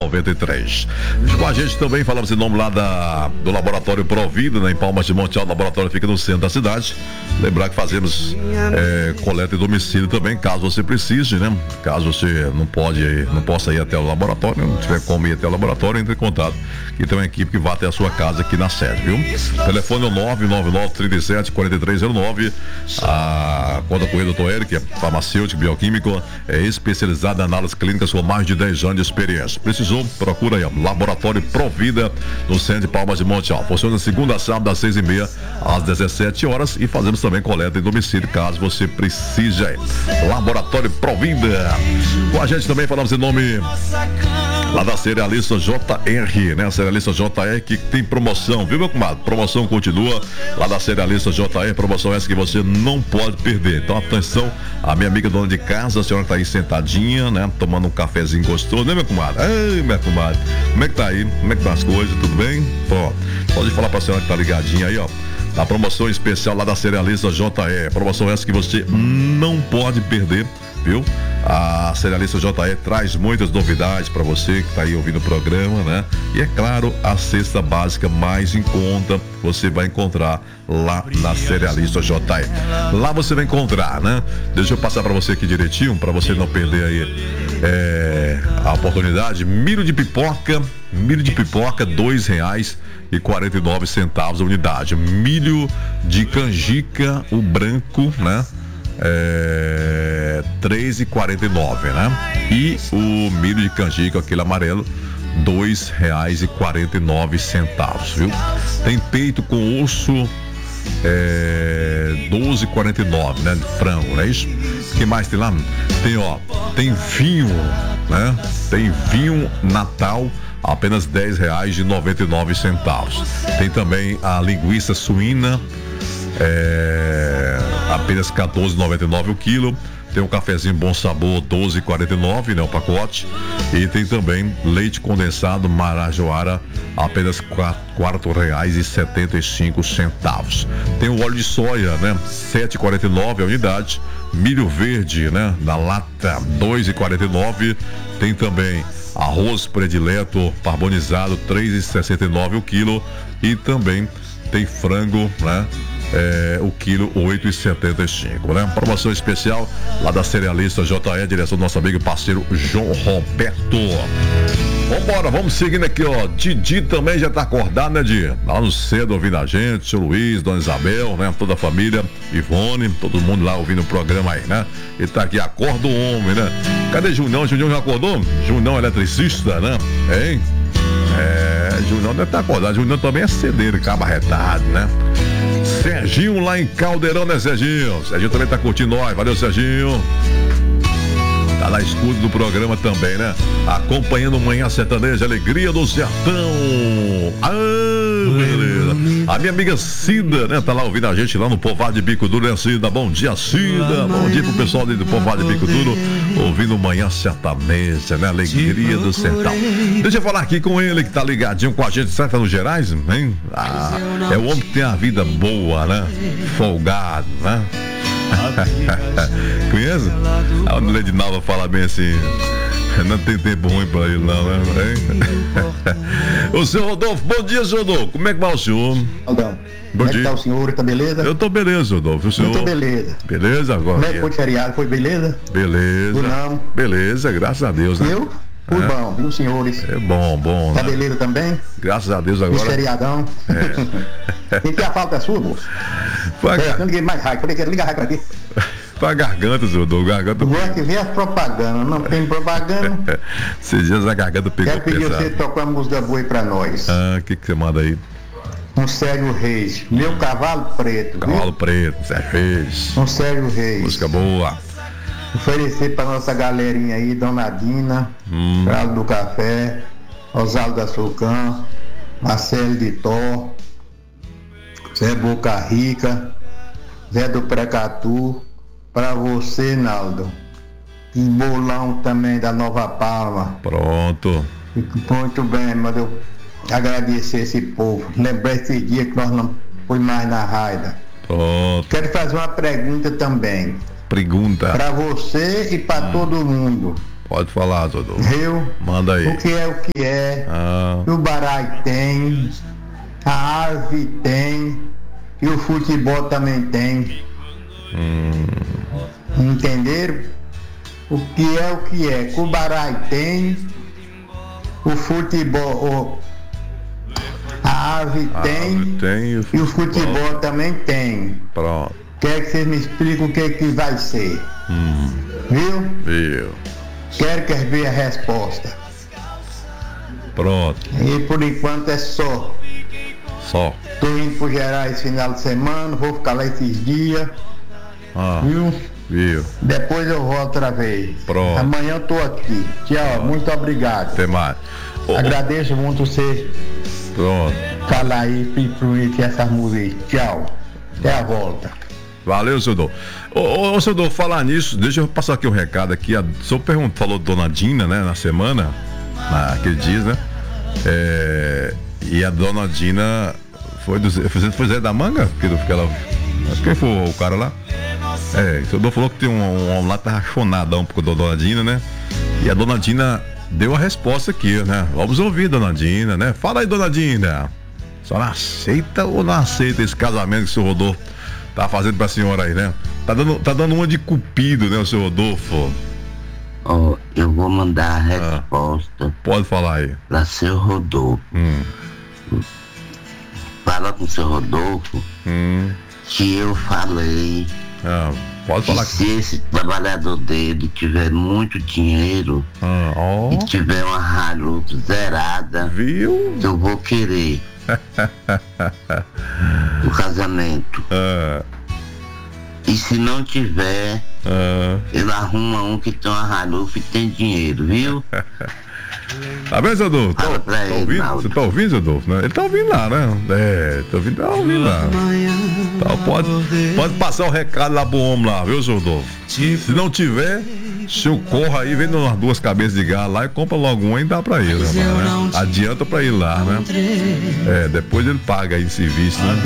93. Com a gente também falamos em nome lá do Laboratório Provida, né, em Palmas de Monte Alto. O laboratório fica no centro da cidade. Lembrar que fazemos coleta em domicílio também, caso você precise, né? Caso você não possa ir até o laboratório, não tiver como ir até o laboratório, entre em contato. E tem uma equipe que vai até a sua casa aqui na sede, viu? Telefone é 999-37-4309. A conta com o Dr. Eric, farmacêutico, bioquímico, é especializado em análise clínicas com mais de 10 anos de experiência. Precisou? Procura aí, ó, Laboratório Provida, no centro de Palmas de Monte Alto. Funciona segunda a sábado, das 6h30 às 17 horas. E fazemos também coleta em domicílio, caso você precise aí. Laboratório Provida. Com a gente também falamos em nome lá da Cerealista JR, né? Cerealista JR que tem promoção, viu, meu comadre? Promoção continua lá da Cerealista JR, promoção essa que você não pode perder. Então, atenção, a minha amiga dona de casa, a senhora que tá aí sentadinha, né? Tomando um cafezinho gostoso, né, minha comadre? Ei, minha comadre, como é que tá aí? Como é que tá as coisas? Tudo bem? Ó, pode falar pra senhora que tá ligadinha aí, ó. A promoção especial lá da Cerealista JR. Promoção essa que você não pode perder, viu? A Cerealista JR traz muitas novidades para você que está aí ouvindo o programa, né? E é claro, a cesta básica mais em conta você vai encontrar lá na Cerealista JR. Lá você vai encontrar, né? Deixa eu passar para você aqui direitinho, para você não perder aí a oportunidade. Milho de pipoca R$2,49 a unidade. Milho de canjica, o branco, né? R$3,49, né? E o milho de canjica, aquele amarelo, R$2,49, viu? Tem peito com osso, R$12,49, né? De frango, não é isso? O que mais tem lá? Tem vinho, né? Tem vinho Natal, apenas R$10,99. Tem também a linguiça suína, apenas R$14,99 o quilo. Tem um cafezinho Bom Sabor, R$12,49, né, o pacote. E tem também leite condensado Marajoara, apenas R$4,75. Tem o óleo de soia, né, R$7,49 a unidade. Milho verde, né, na lata, R$2,49. Tem também arroz predileto carbonizado, R$3,69 o quilo. E também tem frango, né? O quilo R$8,75, né? Promoção especial lá da Cerealista JR, direção do nosso amigo e parceiro João Roberto. Vambora, vamos seguindo aqui, ó. Didi também já tá acordado, né, Di? Lá no cedo ouvindo a gente, seu Luiz, Dona Isabel, né? Toda a família, Ivone, todo mundo lá ouvindo o programa aí, né? Ele tá aqui, acorda o homem, né? Cadê Junão? Junão já acordou? Junão eletricista, né? Hein? Junão deve estar acordado. Junão também é cedeiro, cabo arretado, né? Serginho lá em Caldeirão, né, Serginho? Serginho também tá curtindo nós. Valeu, Serginho. Tá na escuta do programa também, né? Acompanhando Manhã Sertaneja, Alegria do Sertão. Beleza. A minha amiga Cida, né? Tá lá ouvindo a gente lá no Povoado de Bico Duro, né, Cida? Bom dia, Cida. Bom dia pro pessoal ali do Povoado de Bico Duro, ouvindo Manhã Sertaneja, né? Alegria do Sertão. Deixa eu falar aqui com ele que tá ligadinho com a gente, certo, no Gerais, hein? É o homem que tem a vida boa, né? Folgado, né? Conhece? A Ledinalva fala bem assim: não tem tempo ruim pra ele, não, né? O senhor Rodolfo, bom dia, senhor Rodolfo. Como é que vai o senhor? Aldão, como é que tá o senhor? Tá beleza? Eu tô beleza, Rodolfo. O senhor? Eu tô beleza. Beleza agora? Como é que foi o feriado? Foi beleza? Beleza. Não. Beleza, graças a Deus, né? Eu? Fui bom, viu, senhores? É bom, tá né? Beleza também? Graças a Deus agora. Esse feriadão. Quem que a falta é sua, moço? Não liguei mais raio. Liga raio pra aqui. Pra garganta, senhor Rodolfo. Garganta. Agora que vem as propagandas. Não tem propaganda. Esses dias a garganta pegou pesado. Quero pedir você tocar uma música boa aí pra nós. O que você manda aí? Um Sérgio Reis. Meu Cavalo Preto. Cavalo Preto, Sérgio Reis. Um Sérgio Reis. Música boa. Oferecer pra nossa galerinha aí, Dona Dina, Galo do Café, Osvaldo da Sulcã, Marcelo de Tó, Zé Boca Rica, Zé do Precatu, pra você, Naldo. E Bolão também da Nova Palma. Pronto. Muito bem, mas eu agradecer esse povo. Lembrar esse dia que nós não fomos mais na raida. Pronto. Quero fazer uma pergunta também. Pergunta. Para você e para todo mundo. Pode falar, Zodolfo. Viu? Manda aí. O que é, o baralho tem, a árvore tem, e o futebol também tem. Entenderam? O que é, o baralho tem, o futebol, a árvore tem, e o futebol também tem. Pronto. Quero que vocês me expliquem o que vai ser. Viu? Quero ver a resposta. Pronto. E por enquanto é só. Tô indo pro Gerais esse final de semana, vou ficar lá esses dias. Viu? Depois eu volto outra vez. Pronto. Amanhã eu tô aqui. Tchau, muito obrigado. Até mais. Agradeço muito você. Pronto. Falar aí, influir essas músicas. Tchau. Até a volta. Valeu, seu Dô. Ô, seu Dô, falar nisso, deixa eu passar aqui um recado aqui. O senhor falou Dona Dina, né, na semana, naquele dias, né? E a Dona Dina foi Zé da Manga? Quem foi o cara lá? O seu Dô falou que tem um lá tá rachonadão por Dona Dina, né? E a Dona Dina deu a resposta aqui, né? Vamos ouvir, Dona Dina, né? Fala aí, Dona Dina. Só não aceita ou não aceita esse casamento que o seu Rodolfo tá fazendo pra senhora aí, né? Tá dando uma de cupido, né, o seu Rodolfo? Eu vou mandar a resposta. Pode falar aí. Pra seu Rodolfo. Fala com o seu Rodolfo que eu falei. Pode falar. Se esse trabalhador dele tiver muito dinheiro e tiver uma Hilux zerada, viu? Eu vou querer o casamento. E se não tiver, ele arruma um que tem uma Hilux e tem dinheiro, viu? Tá vendo, Zé Adolfo? Fala pra ele, ouvindo? Você tá ouvindo, Zé Adolfo, né? Ele tá ouvindo lá, né? Tá ouvindo lá. Então, pode passar o recado lá pro homem lá, viu, Zé Adolfo? Se não tiver, se eu corro aí, vende umas 2 cabeças de galo lá e compra logo uma e dá pra ele, né? Adianta pra ir lá, né? Depois ele paga aí esse serviço, né?